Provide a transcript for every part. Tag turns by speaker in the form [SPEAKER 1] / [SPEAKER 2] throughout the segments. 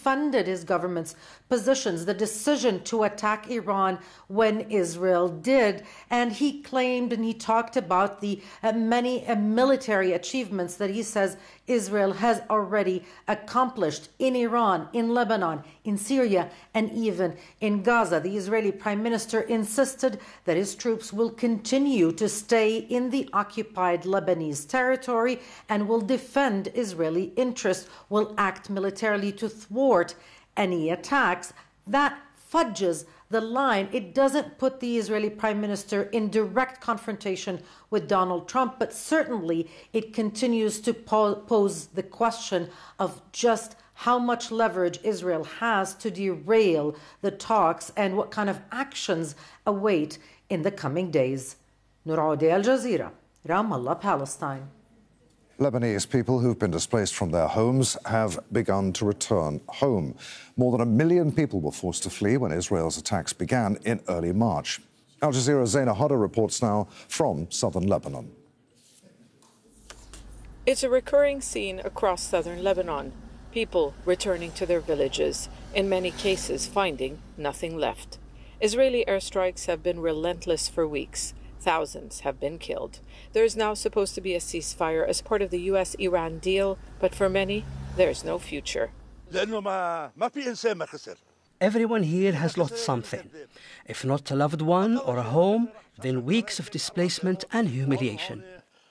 [SPEAKER 1] defended his government's positions, the decision to attack Iran when Israel did. And he claimed and he talked about the many military achievements that he says Israel has already accomplished in Iran, in Lebanon, in Syria, and even in Gaza. The Israeli Prime Minister insisted that his troops will continue to stay in the occupied Lebanese territory and will defend Israeli interests, will act militarily to thwart any attacks. That fudges the line. It doesn't put the Israeli Prime Minister in direct confrontation with Donald Trump, but certainly it continues to pose the question of just how much leverage Israel has to derail the talks and what kind of actions await in the coming days. Noor Audi, Al Jazeera, Ramallah, Palestine.
[SPEAKER 2] Lebanese people who've been displaced from their homes have begun to return home. More than 1 million people were forced to flee when Israel's attacks began in early March. Al Jazeera's Zaina Hodder reports now from southern Lebanon.
[SPEAKER 3] It's a recurring scene across southern Lebanon. People returning to their villages, in many cases finding nothing left. Israeli airstrikes have been relentless for weeks. Thousands have been killed. There is now supposed to be a ceasefire as part of the US-Iran deal, but for many, there's no future.
[SPEAKER 4] Everyone here has lost something. If not a loved one or a home, then weeks of displacement and humiliation.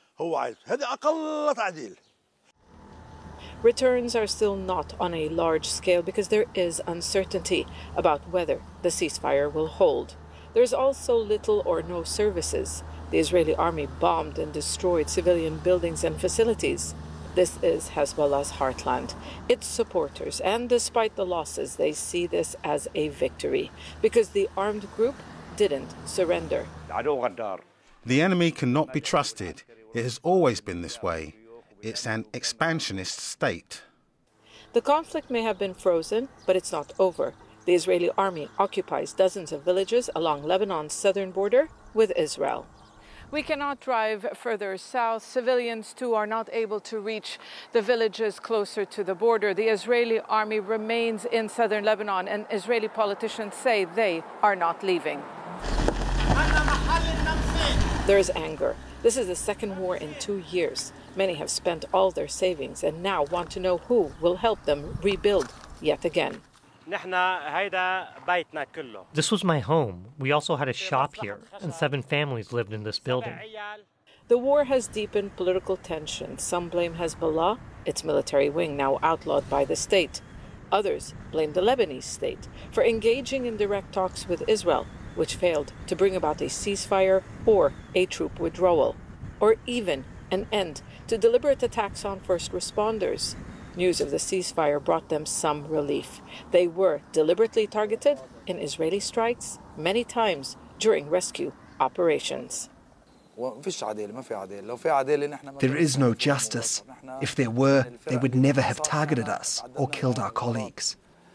[SPEAKER 3] Returns are still not on a large scale because there is uncertainty about whether the ceasefire will hold. There's also little or no services. The Israeli army bombed and destroyed civilian buildings and facilities. This is Hezbollah's heartland. Its supporters, and despite the losses, they see this as a victory because the armed group didn't surrender.
[SPEAKER 5] The enemy cannot be trusted. It has always been this way. It's an expansionist state.
[SPEAKER 3] The conflict may have been frozen, but it's not over. The Israeli army occupies dozens of villages along Lebanon's southern border with Israel. We cannot drive further south. Civilians, too, are not able to reach the villages closer to the border. The Israeli army remains in southern Lebanon, and Israeli politicians say they are not leaving. There is anger. This is the second war in 2 years. Many have spent all their savings and now want to know who will help them rebuild yet again.
[SPEAKER 6] This was my home. We also had a shop here, and 7 families lived in this building.
[SPEAKER 3] The war has deepened political tension. Some blame Hezbollah, its military wing now outlawed by the state. Others blame the Lebanese state for engaging in direct talks with Israel, which failed to bring about a ceasefire or a troop withdrawal, or even an end to deliberate attacks on first responders. News of the ceasefire brought them some relief. They were deliberately targeted in Israeli strikes many times during rescue operations.
[SPEAKER 4] There is no justice. If there were, they would never have targeted us or killed our colleagues.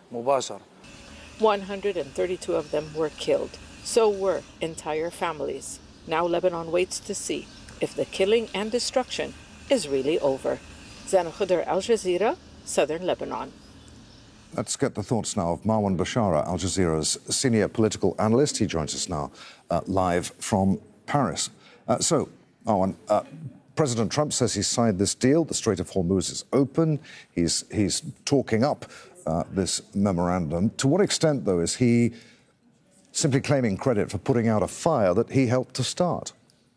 [SPEAKER 3] 132 of them were killed. So were entire families. Now Lebanon waits to see if the killing and destruction is really over. Zaina Hodder, Al Jazeera, Southern Lebanon.
[SPEAKER 2] Let's get the thoughts now of Marwan Bashara, Al Jazeera's senior political analyst. He joins us now live from Paris. So, Marwan, President Trump says he signed this deal. The Strait of Hormuz is open. He's talking up this memorandum. To what extent, though, is he simply claiming credit for putting out a fire that he helped to start?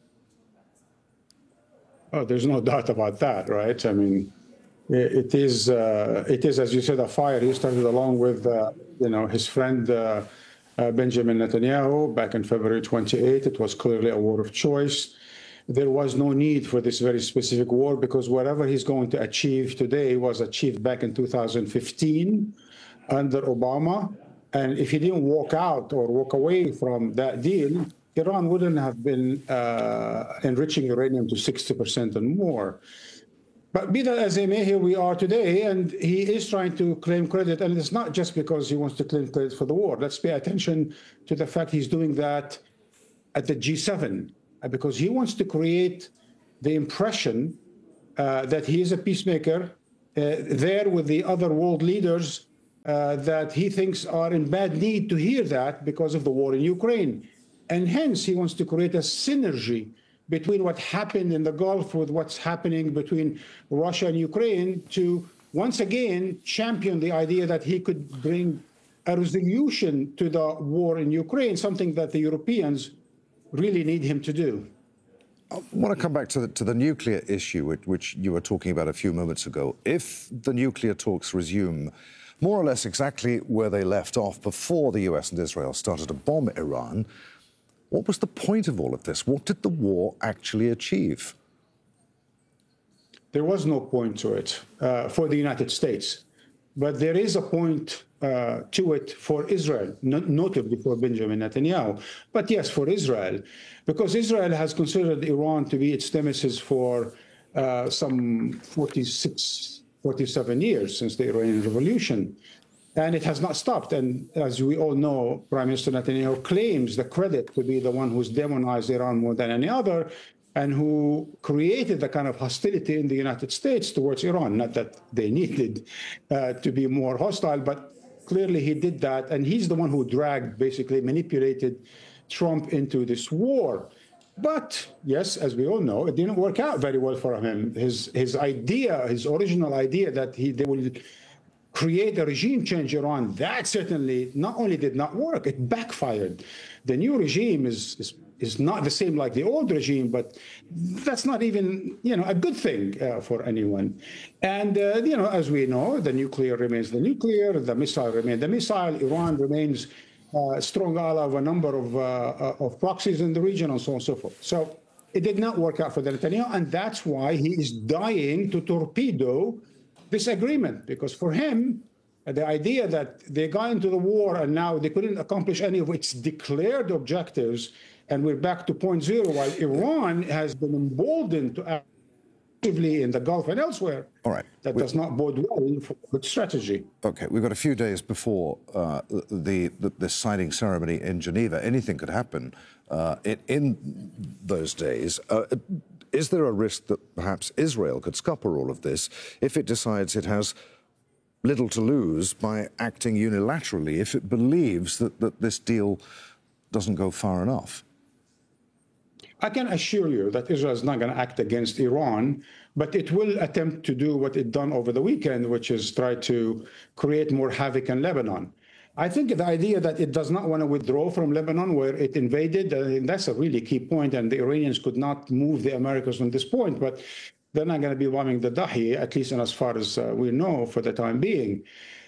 [SPEAKER 7] Oh, there's no doubt about that, right? I mean, it is, as you said, a fire. He started along with, his friend Benjamin Netanyahu back in February 28. It was clearly a war of choice. There was no need for this very specific war because whatever he's going to achieve today was achieved back in 2015 under Obama. And if he didn't walk out or walk away from that deal, Iran wouldn't have been enriching uranium to 60% and more. But be that as it may, here we are today, and he is trying to claim credit. And it's not just because he wants to claim credit for the war. Let's pay attention to the fact he's doing that at the G7, because he wants to create the impression that he is a peacemaker there with the other world leaders that he thinks are in bad need to hear that because of the war in Ukraine. And hence, he wants to create a synergy between what happened in the Gulf with what's happening between Russia and Ukraine to once again champion the idea that he could bring a resolution to the war in Ukraine, something that the Europeans really need him to do.
[SPEAKER 2] I want to come back to the nuclear issue, which you were talking about a few moments ago. If the nuclear talks resume more or less exactly where they left off before the US and Israel started to bomb Iran, what was the point of all of this? What did the war actually achieve?
[SPEAKER 7] There was no point to it for the United States. But there is a point to it for Israel, notably for Benjamin Netanyahu. But yes, for Israel, because Israel has considered Iran to be its nemesis for some 46, 47 years since the Iranian Revolution. And it has not stopped. And as we all know, Prime Minister Netanyahu claims the credit to be the one who's demonized Iran more than any other, and who created the kind of hostility in the United States towards Iran. Not that they needed to be more hostile, but clearly he did that. And he's the one who basically manipulated Trump into this war. But yes, as we all know, it didn't work out very well for him. His original idea that they will create a regime change in Iran, that certainly not only did not work, it backfired. The new regime is not the same like the old regime, but that's not even, a good thing for anyone. And, as we know, the nuclear remains the nuclear, the missile remains the missile, Iran remains a strong ally of a number of proxies in the region, and so on and so forth. So it did not work out for Netanyahu, and that's why he is dying to torpedo this agreement, because for him, the idea that they got into the war and now they couldn't accomplish any of its declared objectives, and we're back to point zero, while Iran has been emboldened to act actively in the Gulf and elsewhere.
[SPEAKER 2] All right.
[SPEAKER 7] That does not bode well for good strategy.
[SPEAKER 2] Okay, we've got a few days before the signing ceremony in Geneva. Anything could happen in those days. Is there a risk that perhaps Israel could scupper all of this if it decides it has little to lose by acting unilaterally, if it believes that this deal doesn't go far enough?
[SPEAKER 7] I can assure you that Israel is not going to act against Iran, but it will attempt to do what it done over the weekend, which is try to create more havoc in Lebanon. I think the idea that it does not want to withdraw from Lebanon, where it invaded, that's a really key point, and the Iranians could not move the Americans on this point, but they're not going to be bombing the Dahi, at least in as far as we know for the time being.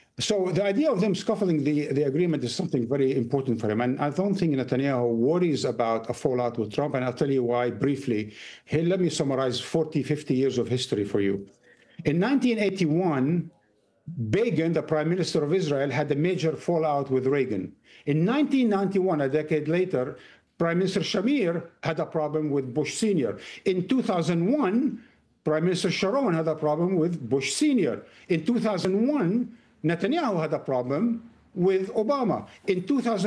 [SPEAKER 7] So the idea of them scuffling the agreement is something very important for him. And I don't think Netanyahu worries about a fallout with Trump, and I'll tell you why briefly. Here, let me summarize 40, 50 years of history for you. In 1981, Begin, the prime minister of Israel, had a major fallout with Reagan. In 1991, a decade later, Prime Minister Shamir had a problem with Bush Sr. In 2001, Prime Minister Sharon had a problem with Bush Sr. In 2001, Netanyahu had a problem with Obama. In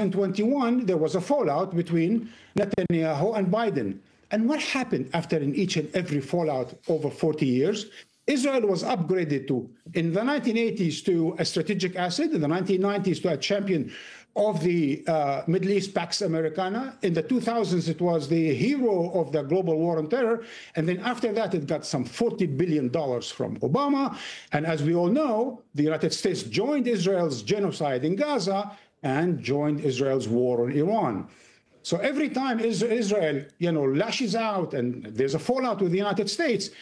[SPEAKER 7] 2021, there was a fallout between Netanyahu and Biden. And what happened after in each and every fallout over 40 years? Israel was upgraded in the 1980s to a strategic asset, in the 1990s to a champion of the Middle East Pax Americana. In the 2000s, it was the hero of the global war on terror. And then after that, it got some $40 billion from Obama. And as we all know, the United States joined Israel's genocide in Gaza and joined Israel's war on Iran. So every time Israel, lashes out and there's a fallout with the United States,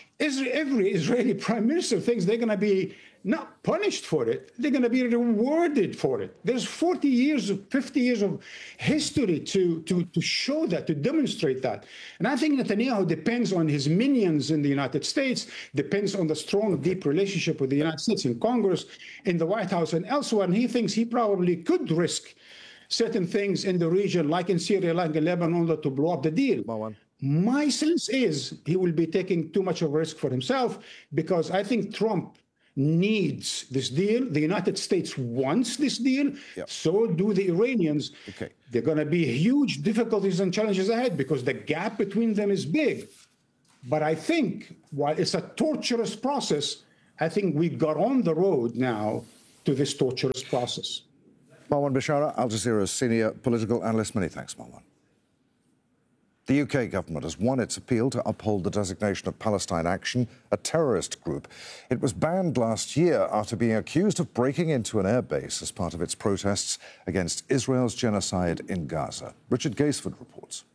[SPEAKER 7] every Israeli prime minister thinks they're going to be not punished for it, they're going to be rewarded for it. There's 50 years of history to show that, to demonstrate that. And I think Netanyahu depends on his minions in the United States, depends on the strong, deep relationship with the United States in Congress, in the White House and elsewhere, and he thinks he probably could risk certain things in the region, like in Syria, like in Lebanon, to blow up the deal. My sense is he will be taking too much of a risk for himself, because I think Trump needs this deal. The United States wants this deal. Yep. So do the Iranians. Okay. There are going to be huge difficulties and challenges ahead because the gap between them is big. But I think while it's a torturous process, I think we got on the road now to this torturous process.
[SPEAKER 2] Marwan Bashara, Al Jazeera's senior political analyst. Many thanks, Marwan. The UK government has won its appeal to uphold the designation of Palestine Action a terrorist group. It was banned last year after being accused of breaking into an airbase as part of its protests against Israel's genocide in Gaza. Richard Gaisford reports.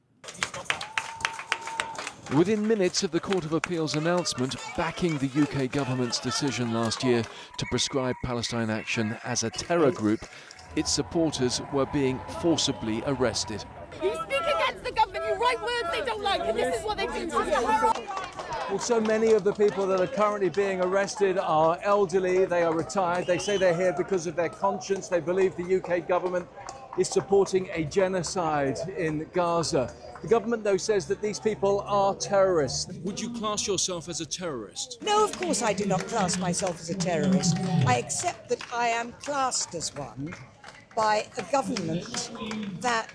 [SPEAKER 8] Within minutes of the Court of Appeal's announcement backing the UK government's decision last year to prescribe Palestine Action as a terror group, its supporters were being forcibly arrested.
[SPEAKER 9] You speak against the government, you write words they don't like, and this is what they do to you.
[SPEAKER 10] Well, so many of the people that are currently being arrested are elderly, they are retired, they say they're here because of their conscience, they believe the UK government is supporting a genocide in Gaza. The government, though, says that these people are terrorists. Would you class yourself as a terrorist?
[SPEAKER 11] No, of course I do not class myself as a terrorist. I accept that I am classed as one by a government that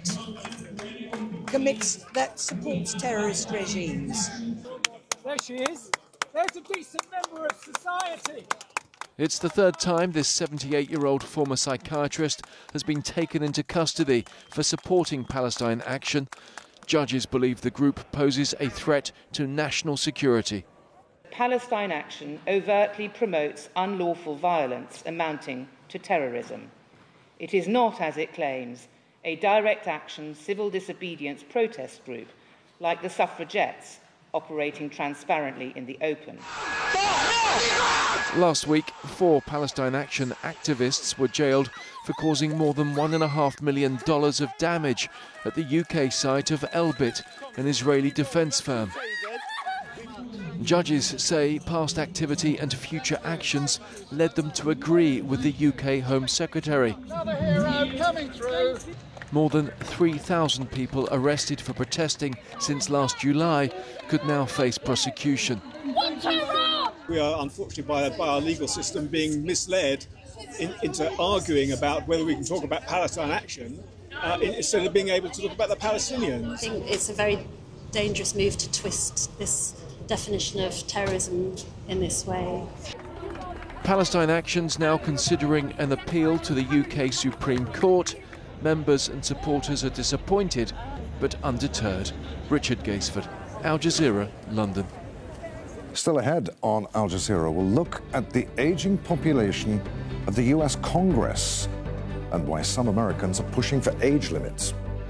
[SPEAKER 11] supports terrorist regimes.
[SPEAKER 10] There she is. There's a decent member of society.
[SPEAKER 8] It's the third time this 78-year-old former psychiatrist has been taken into custody for supporting Palestine Action. Judges believe the group poses a threat to national security.
[SPEAKER 12] Palestine Action overtly promotes unlawful violence amounting to terrorism. It is not, as it claims, a direct action civil disobedience protest group like the suffragettes operating transparently in the open.
[SPEAKER 8] Last week, 4 Palestine Action activists were jailed for causing more than $1.5 million of damage at the UK site of Elbit, an Israeli defence firm. Judges say past activity and future actions led them to agree with the UK Home Secretary.
[SPEAKER 10] Another hero coming through.
[SPEAKER 8] More than 3,000 people arrested for protesting since last July could now face prosecution.
[SPEAKER 13] We are, unfortunately, by our legal system being misled into arguing about whether we can talk about Palestine Action instead of being able to talk about the Palestinians.
[SPEAKER 14] I think it's a very dangerous move to twist this definition of terrorism in this way.
[SPEAKER 8] Palestine Action's now considering an appeal to the UK Supreme Court. Members and supporters are disappointed, but undeterred. Richard Gaisford, Al Jazeera, London.
[SPEAKER 2] Still ahead on Al Jazeera, we'll look at the aging population of the US Congress and why some Americans are pushing for age limits.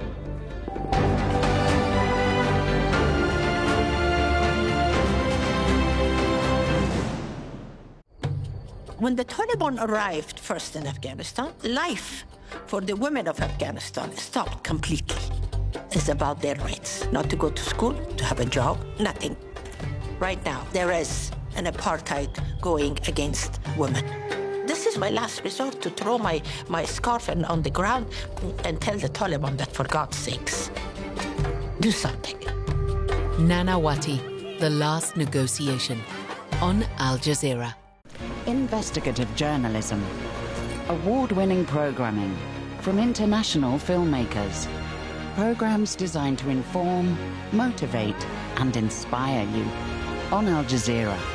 [SPEAKER 15] When the Taliban arrived first in Afghanistan, life for the women of Afghanistan stopped completely. It's about their rights, not to go to school, to have a job, nothing. Right now, there is an apartheid going against women. This is my last resort to throw my scarf on the ground and tell the Taliban that, for God's sakes, do something.
[SPEAKER 16] Nanawati, The Last Negotiation, on Al Jazeera.
[SPEAKER 17] Investigative journalism, award-winning programming from international filmmakers. Programs designed to inform, motivate, and inspire you on Al Jazeera.